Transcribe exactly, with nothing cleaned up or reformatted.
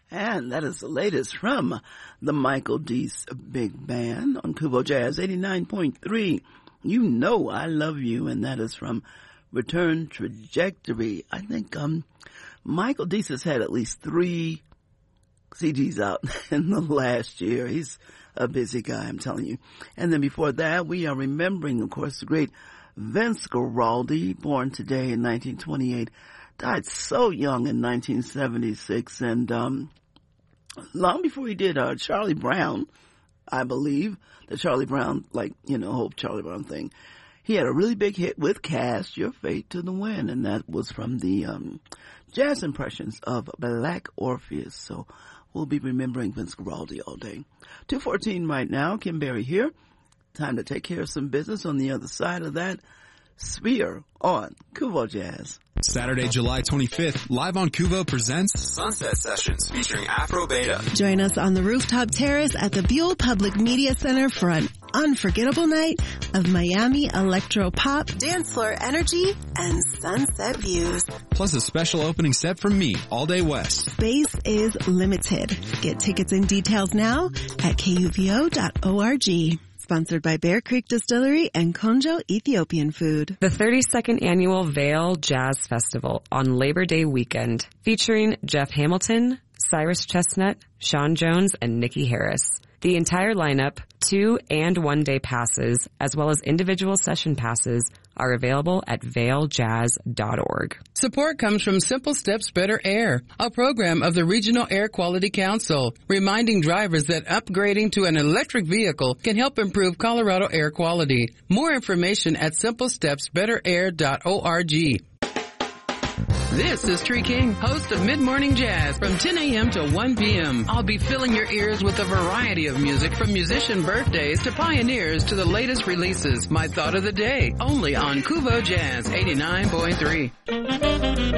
And that is the latest from the Michael Deese Big Band on Kubo Jazz eighty-nine point three. You Know I Love You, and that is from Return Trajectory. I think um Michael Deese has had at least three C Ds out in the last year. He's a busy guy, I'm telling you. And then before that, we are remembering, of course, the great Vince Guaraldi, born today in nineteen twenty-eight, died so young in nineteen seventy-six, and um long before he did uh, Charlie Brown, I believe, the Charlie Brown, like, you know, whole Charlie Brown thing. He had a really big hit with Cast Your Fate to the Wind, and that was from the um jazz impressions of Black Orpheus. So we'll be remembering Vince Guaraldi all day. two fourteen right now, Kim Berry here. Time to take care of some business. On the other side of that, Sphere on Kubo Jazz. Saturday, July twenty-fifth, live on Kubo presents Sunset Sessions featuring Afro Beta. Join us on the rooftop terrace at the Buell Public Media Center for an unforgettable night of Miami electro pop, dance floor energy, and sunset views. Plus a special opening set from me, All Day West. Space is limited. Get tickets and details now at K U V O dot org. Sponsored by Bear Creek Distillery and Konjo Ethiopian Food. The thirty-second Annual Vail Jazz Festival on Labor Day weekend, featuring Jeff Hamilton, Cyrus Chestnut, Sean Jones, and Nikki Harris. The entire lineup, two and one day passes, as well as individual session passes, are available at vail jazz dot org. Support comes from Simple Steps Better Air, a program of the Regional Air Quality Council, reminding drivers that upgrading to an electric vehicle can help improve Colorado air quality. More information at simple steps better air dot org. This is Tree King, host of Mid-Morning Jazz from ten a.m. to one p.m. I'll be filling your ears with a variety of music from musician birthdays to pioneers to the latest releases. My thought of the day, only on Kubo Jazz eighty-nine point three.